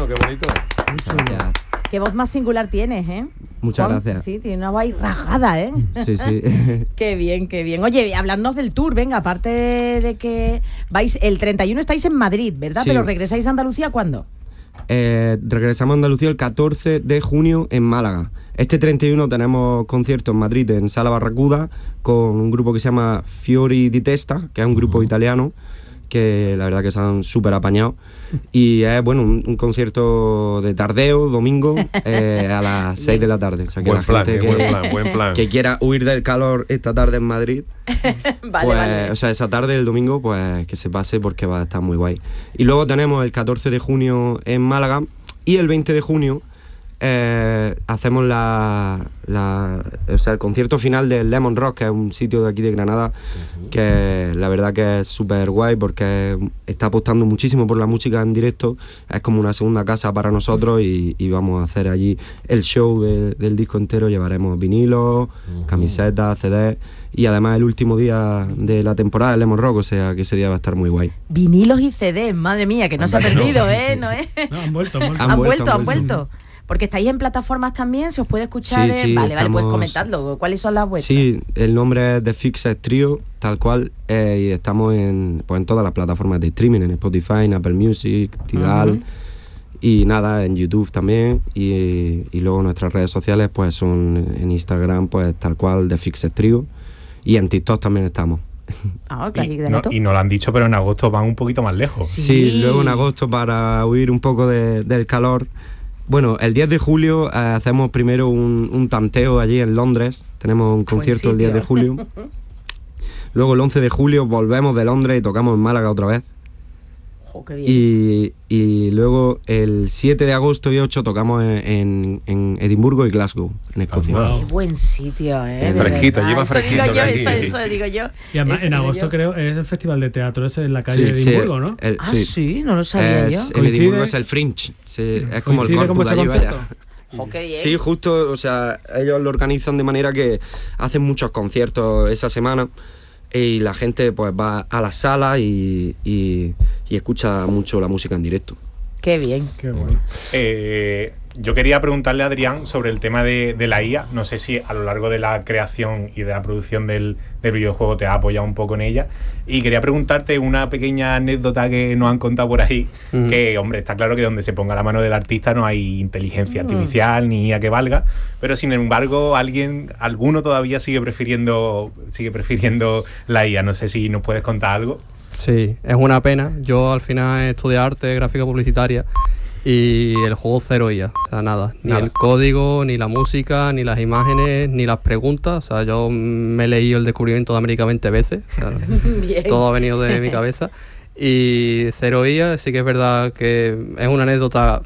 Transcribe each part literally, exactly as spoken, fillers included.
hermano, qué bonito. Gracias. Qué voz más singular tienes, ¿eh? Muchas Juan, gracias. Sí, tiene una voz ahí rajada, ¿eh? Sí, sí. Qué bien, qué bien. Oye, hablarnos del tour, venga, aparte de que vais, el treinta y uno estáis en Madrid, ¿verdad? Sí. Pero regresáis a Andalucía, ¿cuándo? Eh, regresamos a Andalucía el catorce de junio en Málaga. Este treinta y uno tenemos concierto en Madrid, en Sala Barracuda, con un grupo que se llama Fiori di Testa, que es un grupo uh-huh. italiano, que la verdad que se han súper apañado. Y es, bueno, un, un concierto de tardeo, domingo, eh, a las seis de la tarde. O sea, que buen la plan, gente eh, que, buen plan, buen plan. que quiera huir del calor esta tarde en Madrid, vale, pues, vale. o sea, esa tarde del domingo, pues que se pase porque va a estar muy guay. Y luego tenemos el catorce de junio en Málaga y el veinte de junio eh, hacemos la, la, o sea, el concierto final del Lemon Rock, que es un sitio de aquí de Granada, uh-huh. que la verdad que es súper guay porque está apostando muchísimo por la música en directo. Es como una segunda casa para nosotros y, y vamos a hacer allí el show de, del disco entero. Llevaremos vinilos, uh-huh. camisetas, C D y además el último día de la temporada del Lemon Rock, o sea que ese día va a estar muy guay. Vinilos y C D, madre mía, que no se ha perdido, no, ¿eh? sí. ¿No, eh? No, han vuelto, han vuelto. Han, Han vuelto, vuelto, han han vuelto. vuelto. Porque estáis en plataformas también, se os puede escuchar. Sí, en... sí, Vale, vale, pues estamos... comentadlo. ¿Cuáles son las vuestras? Sí, el nombre es The Fixed Trio, tal cual, eh, y estamos en, pues, en todas las plataformas de streaming, en Spotify, en Apple Music, Tidal, uh-huh. y nada, en YouTube también, y, y luego nuestras redes sociales pues son en Instagram, pues tal cual, The Fixed Trio, y en TikTok también estamos. Ah, claro, y, no, y no lo han dicho, pero en agosto van un poquito más lejos. Sí, sí luego en agosto, para huir un poco de, del calor. Bueno, el diez de julio eh, hacemos primero un, un tanteo allí en Londres. Tenemos un concierto el diez de julio. Luego el once de julio volvemos de Londres y tocamos en Málaga otra vez. Oh, qué bien. Y, y luego el siete de agosto y ocho tocamos en, en, en Edimburgo y Glasgow, en Escocia. Oh, qué buen sitio, ¿eh? Eh, fresquito, lleva fresquito. Eso digo yo, sí, eso, sí, eso sí. digo yo. Y además eso en digo agosto yo. creo es el festival de teatro ese en la calle Sí, de Edimburgo, sí, ¿no? el- Ah, sí. sí, no lo sabía es, yo. en ¿Coincide? Edimburgo es el Fringe, sí, es como el ¿Coincide con corpus de vuestro allí, vaya. concierto? Oh, qué bien. Sí, justo, o sea, ellos lo organizan de manera que hacen muchos conciertos esa semana y la gente pues va a la sala y, y, y escucha mucho la música en directo. Qué bien. Qué bueno. Eh, yo quería preguntarle a Adrián sobre el tema de, de la I A. No sé si a lo largo de la creación y de la producción del, del videojuego te ha apoyado un poco en ella. Y quería preguntarte una pequeña anécdota que nos han contado por ahí. Uh-huh. Que, hombre, está claro que donde se ponga la mano del artista no hay inteligencia uh-huh. artificial ni I A que valga. Pero, sin embargo, alguien, alguno todavía sigue prefiriendo, sigue prefiriendo la I A. No sé si nos puedes contar algo. Sí, es una pena. Yo al final estudié arte, gráfica publicitaria y el juego cero I A, o sea, nada. Ni nada. El código, ni la música, ni las imágenes, ni las preguntas. O sea, yo me he leído El descubrimiento de América veinte veces. O sea, todo ha venido de mi cabeza. Y cero I A, sí que es verdad que es una anécdota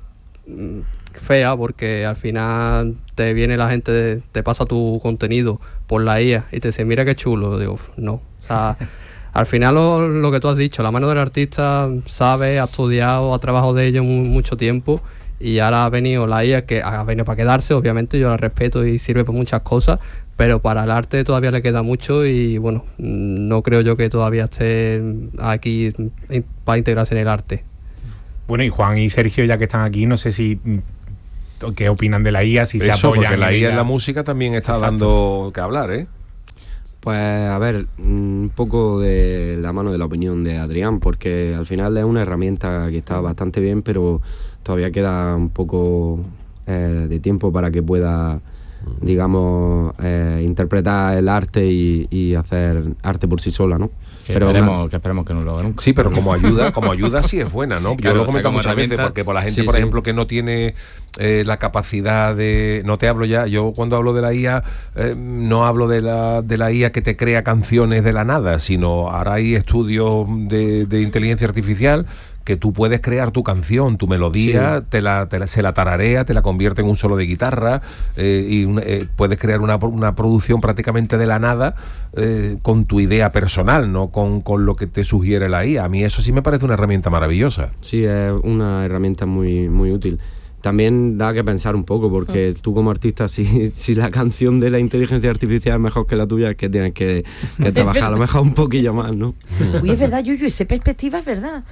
fea porque al final te viene la gente, te pasa tu contenido por la I A y te dice, mira qué chulo. Digo, no, o sea... Al final lo, lo que tú has dicho, la mano del artista sabe, ha estudiado, ha trabajado de ello mu- mucho tiempo y ahora ha venido la I A que ha venido para quedarse, obviamente yo la respeto y sirve para muchas cosas, pero para el arte todavía le queda mucho y bueno, no creo yo que todavía esté aquí para integrarse en el arte. Bueno, y Juan y Sergio, ya que están aquí, no sé si qué opinan de la I A, si Eso, se apoyan. porque la I A en ella. la música también está Exacto. dando que hablar, ¿eh? Pues a ver, un poco de la mano de la opinión de Adrián, porque al final es una herramienta que está bastante bien, pero todavía queda un poco eh, de tiempo para que pueda, digamos, eh, interpretar el arte y, y hacer arte por sí sola, ¿no? Que, pero esperemos, bueno, que esperemos que no lo haga nunca. Sí, pero como ayuda, como ayuda sí es buena, ¿no? Yo Claro, lo o sea, comento como muchas veces, herramienta, porque por la gente, sí, por sí. ejemplo, que no tiene eh, la capacidad de... No te hablo ya, yo cuando hablo de la I A, eh, no hablo de la, de la I A que te crea canciones de la nada, sino ahora hay estudios de, de inteligencia artificial que tú puedes crear tu canción, tu melodía, sí. te la, te la, se la tararea, te la convierte en un solo de guitarra eh, y un, eh, puedes crear una, una producción prácticamente de la nada eh, con tu idea personal, no con, con lo que te sugiere la I A. A mí eso sí me parece una herramienta maravillosa. Sí, es una herramienta muy, muy útil. También da que pensar un poco, porque sí. tú como artista, si, si la canción de la inteligencia artificial es mejor que la tuya, es que tienes que, que trabajar a lo mejor un poquillo más, ¿no? Uy, es verdad, Yuyu, esa perspectiva es verdad.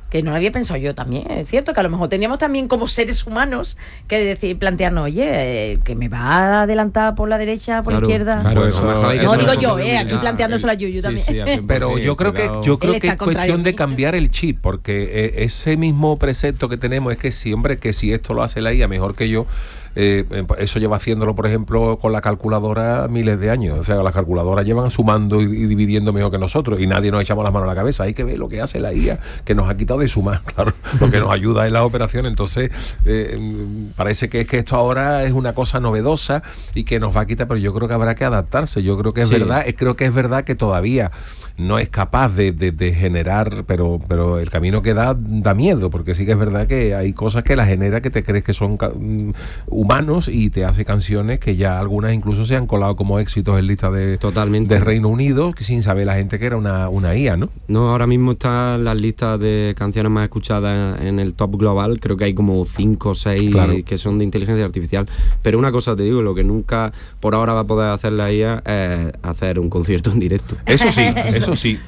que no lo había pensado yo también. Es cierto que a lo mejor tendríamos también como seres humanos que decir, plantearnos, oye, eh, que me va a adelantar por la derecha, por Claro, la izquierda. Claro, eso, No, No eso- digo eso- yo, eh, aquí Ah, planteándoselo a Yuyu Sí, también. sí, al cien por Pero cien, yo creo que cuidado. yo creo Él que está es contrario cuestión a de mí. cambiar el chip, porque eh, ese mismo precepto que tenemos es que si, hombre, que si esto lo hace la I A mejor que yo, eh, eh, eso lleva haciéndolo, por ejemplo, con la calculadora miles de años. O sea, las calculadoras llevan sumando y, y dividiendo mejor que nosotros y nadie nos echamos las manos a la cabeza. Hay que ver lo que hace la I A, que nos ha quitado de sumar, claro, lo que nos ayuda en las operaciones. Entonces, eh, parece que es que esto ahora es una cosa novedosa y que nos va a quitar, pero yo creo que habrá que adaptarse. Yo creo que es Sí. verdad, es, creo que es verdad que todavía no es capaz de, de, de generar, pero, pero el camino que da da miedo, porque sí que es verdad que hay cosas que la genera que te crees que son ca- mm, humanos y te hace canciones que ya algunas incluso se han colado como éxitos en listas de, Totalmente. de Reino Unido, que sin saber la gente que era una, una I A, ¿no? No, ahora mismo están las listas de canciones más escuchadas en el top global. Creo que hay como cinco o seis Claro. que son de inteligencia artificial. Pero una cosa te digo, lo que nunca por ahora va a poder hacer la I A es hacer un concierto en directo. Eso sí, eso sí.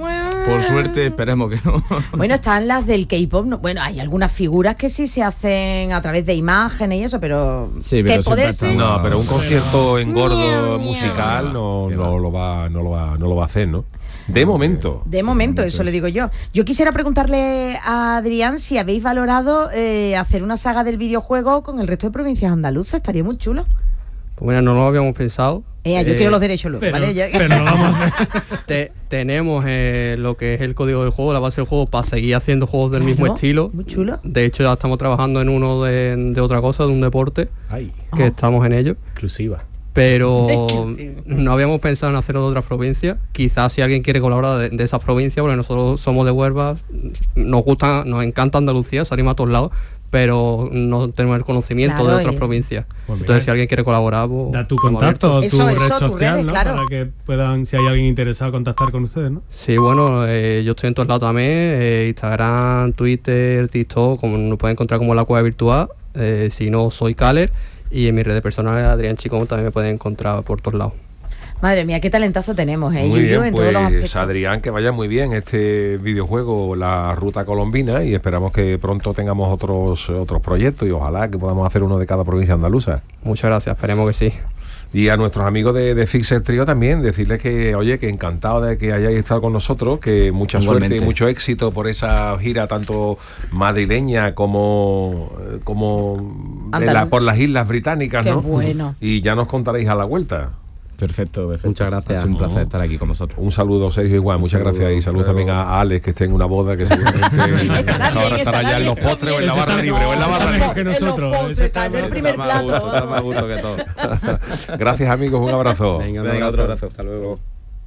Por suerte, esperemos que no. Bueno, están las del K-pop. no- Bueno, hay algunas figuras que sí se hacen a través de imágenes y eso, pero, Sí, pero que siempre poderse... está- No, pero un concierto en gordo Miau, musical no, Qué no va. lo va, no lo va, no lo va a hacer, ¿no? De momento. De momento, eso le digo yo. Yo quisiera preguntarle a Adrián si habéis valorado eh, hacer una saga del videojuego con el resto de provincias andaluzas. Estaría muy chulo. Pues mira, no lo habíamos pensado. Eh, yo Eh, quiero los derechos luego, Pero, ¿vale? Ya- pero no vamos a hacer. te- tenemos eh, lo que es el código del juego, la base del juego, para seguir haciendo juegos del mismo Claro, estilo. muy chulo. De hecho, ya estamos trabajando en uno de, de otra cosa, de un deporte, Ay, que Ah. estamos en ello. exclusiva. Pero Sí. no habíamos pensado en hacerlo de otras provincias. Quizás si alguien quiere colaborar de, de esas provincias, porque nosotros somos de Huelva, nos gusta, nos encanta Andalucía, salimos a todos lados, pero no tenemos el conocimiento Claro, de otras y- provincias. Pues mira, Entonces, si alguien quiere colaborar, pues, Da tu estamos contacto, tu Eso, red eso, tus social, redes, ¿no? claro. Para que puedan, si hay alguien interesado, contactar con ustedes, ¿no? Sí, bueno, eh, yo estoy en todos lados también, eh, Instagram, Twitter, TikTok, como nos pueden encontrar como La Cueva Virtual, eh, si no, soy Caler, y en mis redes personales, Adrián Chicón, también me pueden encontrar por todos lados. Madre mía, qué talentazo tenemos, ¿eh? Muy Yuyu, bien, en todos los pues aspectos. Adrián, que vaya muy bien este videojuego, La Ruta Colombina, y esperamos que pronto tengamos otros otros proyectos y ojalá que podamos hacer uno de cada provincia andaluza. Muchas gracias, esperemos que sí. Y a nuestros amigos de, de Fixer Trio también, decirles que, oye, que encantado de que hayáis estado con nosotros, que mucha Igualmente. suerte y mucho éxito por esa gira tanto madrileña como, eh, como de la- Andaluz. por las Islas Británicas, Qué ¿no? bueno. Y ya nos contaréis a la vuelta. Perfecto, perfecto. Muchas gracias. Es un placer No. estar aquí con vosotros. Un saludo, Sergio, igual, muchas saludo, gracias. Y saludos hasta también luego. a Alex, que esté en una boda, que seguramente Estará bien, ahora estará estará ya en los bien, postres o en la ese barra está- libre o en la no, barra está libre. mejor que En los nosotros, postres, ese está en el está primer Está más a gusto, plato. está más a gusto que todo. Gracias, amigos, un abrazo. Venga, un Venga, otro abrazo. Hasta luego.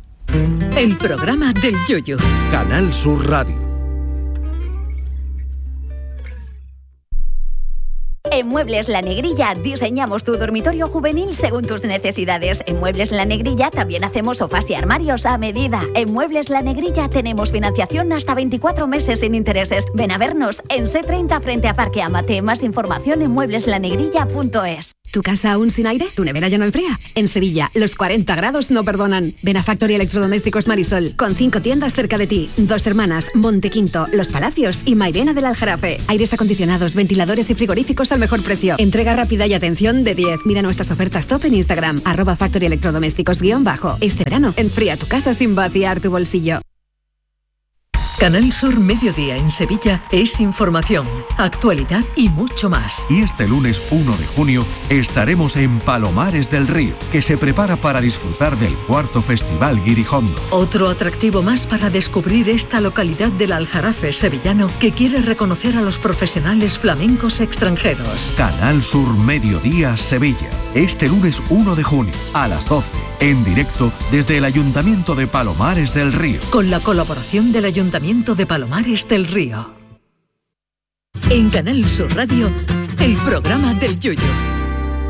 El programa del Yoyo. Canal Sur Radio. En Muebles La Negrilla diseñamos tu dormitorio juvenil según tus necesidades. En Muebles La Negrilla también hacemos sofás y armarios a medida. En Muebles La Negrilla tenemos financiación hasta veinticuatro meses sin intereses. Ven a vernos en C treinta frente a Parque Amate. Más información en muebles la negrilla punto es. ¿Tu casa aún sin aire? ¿Tu nevera ya no enfría? En Sevilla, los cuarenta grados no perdonan. Ven a Factory Electrodomésticos Marisol, con cinco tiendas cerca de ti. Dos Hermanas, Montequinto, Los Palacios y Mairena del Aljarafe. Aires acondicionados, ventiladores y frigoríficos al mejor precio. Entrega rápida y atención de diez. Mira nuestras ofertas top en Instagram, arroba Factory Electrodomésticos guión bajo. Este verano, enfría tu casa sin vaciar tu bolsillo. Canal Sur Mediodía en Sevilla es información, actualidad y mucho más. Y este lunes uno de junio estaremos en Palomares del Río, que se prepara para disfrutar del cuarto Festival Guirijondo. Otro atractivo más para descubrir esta localidad del Aljarafe sevillano que quiere reconocer a los profesionales flamencos extranjeros. Canal Sur Mediodía Sevilla, este lunes uno de junio a las doce, en directo desde el Ayuntamiento de Palomares del Río. Con la colaboración del Ayuntamiento de Palomares del Río. En Canal Sur Radio, el programa del Yoyo.